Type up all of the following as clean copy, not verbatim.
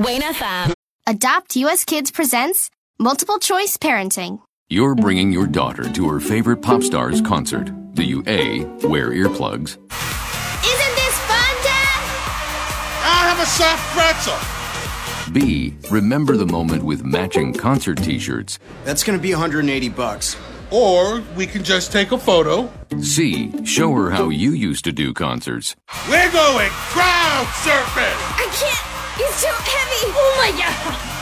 Wayne FM. Adopt US Kids presents Multiple Choice Parenting. You're bringing your daughter to her favorite pop star's concert. Do you A, wear earplugs? Isn't this fun, Dad? I'll have a soft pretzel. B, remember the moment with matching concert t-shirts? That's gonna be $180. Or we can just take a photo. C, show her how you used to do concerts. We're going crowd surfing. I can't. It's too heavy. Oh my God.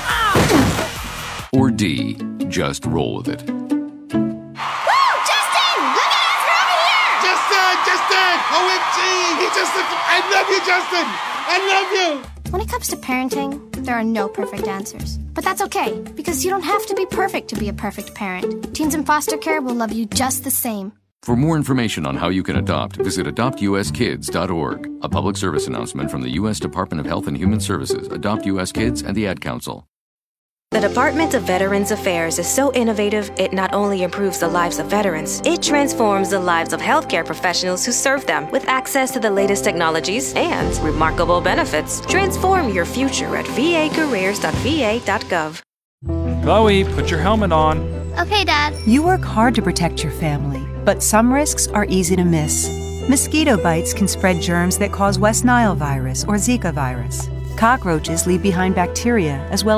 Or D, just roll with it. Woo! Justin! Look at us. We're over here. Justin! OMG! I love you, Justin! I love you! When it comes to parenting, there are no perfect answers. But that's okay, because you don't have to be perfect to be a perfect parent. Teens in foster care will love you just the same. For more information on how you can adopt, visit adoptuskids.org. A public service announcement from the U.S. Department of Health and Human Services, Adopt U.S. Kids, and the Ad Council. The Department of Veterans Affairs is so innovative, it not only improves the lives of veterans, it transforms the lives of healthcare professionals who serve them with access to the latest technologies and remarkable benefits. Transform your future at vacareers.va.gov. Chloe, put your helmet on. Okay, Dad. You work hard to protect your family, but some risks are easy to miss. Mosquito bites can spread germs that cause West Nile virus or Zika virus. Cockroaches leave behind bacteria as well